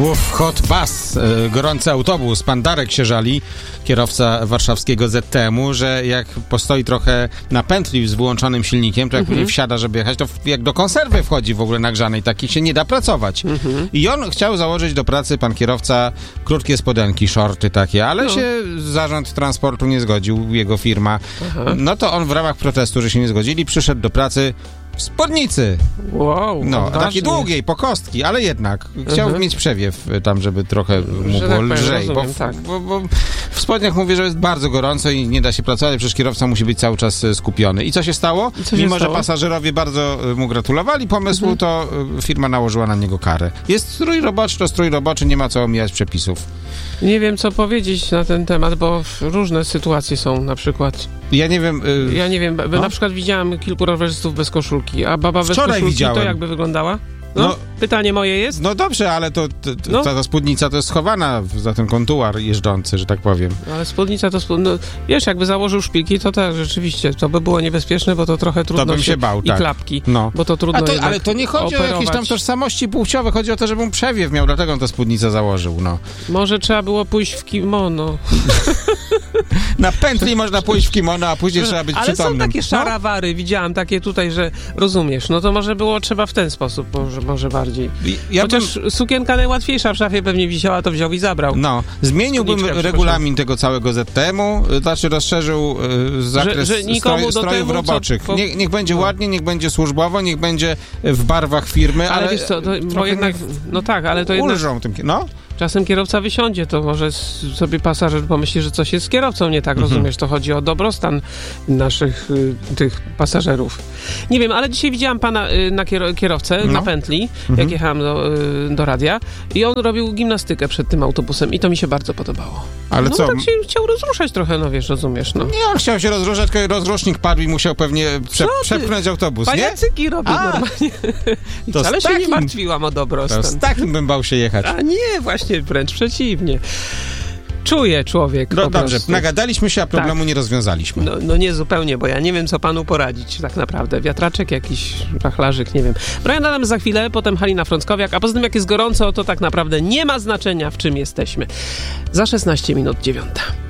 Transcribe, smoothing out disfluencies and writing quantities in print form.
Hot bus, gorący autobus. Pan Darek się żali, kierowca warszawskiego ZTM-u, że jak postoi trochę na pętli z wyłączonym silnikiem, to jak później wsiada, żeby jechać, to jak do konserwy wchodzi w ogóle nagrzanej, takich się nie da pracować. I on chciał założyć do pracy, pan kierowca, krótkie spodenki, shorty takie, ale się zarząd transportu nie zgodził, jego firma. No to on w ramach protestu, że się nie zgodzili, przyszedł do pracy w spódnicy. Wow, no, takiej długiej, po kostki, ale jednak. Chciał mieć przewiew tam, żeby trochę mu było lżej. Bo w spodniach mówi, że jest bardzo gorąco i nie da się pracować, przecież kierowca musi być cały czas skupiony. I co się stało? Mimo, że pasażerowie bardzo mu gratulowali pomysłu, to firma nałożyła na niego karę. Jest strój roboczy, to strój roboczy, nie ma co omijać przepisów. Nie wiem, co powiedzieć na ten temat, bo różne sytuacje są na przykład. Ja nie wiem. Na przykład widziałem kilku rowerzystów bez koszulki, a baba bez koszulki widziałem. To jakby wyglądała? No, pytanie moje jest? No dobrze, ale ta spódnica to jest schowana za ten kontuar jeżdżący, że tak powiem. Ale spódnica to wiesz, jakby założył szpilki, to tak, rzeczywiście, to by było niebezpieczne, bo to trochę trudno to bym się bał, i klapki, bo to trudno ale to nie chodzi o jakieś tam tożsamości płciowe, chodzi o to, żeby mu przewiew miał, dlatego on tę spódnicę założył, Może trzeba było pójść w kimono. Na pętli można pójść w kimono, a później trzeba być przytomnym. Ale są takie szarawary, widziałem takie tutaj, że rozumiesz, to może było trzeba w ten sposób, może bardziej. Chociaż sukienka najłatwiejsza w szafie pewnie wisiała, to wziął i zabrał. Zmieniłbym regulamin tego całego ZTM-u, rozszerzył zakres strojów roboczych. Niech będzie ładnie, niech będzie służbowo, niech będzie w barwach firmy, ale wiesz co, bo jednak, ale to jednak... Ulżą tym, Czasem kierowca wysiądzie, to może sobie pasażer pomyśli, że coś jest z kierowcą nie tak, rozumiesz? To chodzi o dobrostan naszych tych pasażerów. Nie wiem, ale dzisiaj widziałam pana kierowcę na pętli, jak jechałam do radia i on robił gimnastykę przed tym autobusem i to mi się bardzo podobało. Ale co? Tak się chciał rozruszać trochę, rozumiesz, Nie, on chciał się rozruszać, tylko rozrusznik padł i musiał pewnie przepchnąć autobus, nie? Pajacyki robią normalnie. I wcale się nie martwiłam o dobrostan. Z takim bym bał się jechać. A nie, właśnie wręcz przeciwnie. Czuje człowiek. Dobrze, nagadaliśmy się, a problemu nie rozwiązaliśmy. No nie zupełnie, bo ja nie wiem, co panu poradzić tak naprawdę. Wiatraczek, jakiś wachlarzyk, nie wiem. Brian Adams za chwilę, potem Halina Frąckowiak, a poza tym jak jest gorąco, to tak naprawdę nie ma znaczenia, w czym jesteśmy. Za 16 minut 9.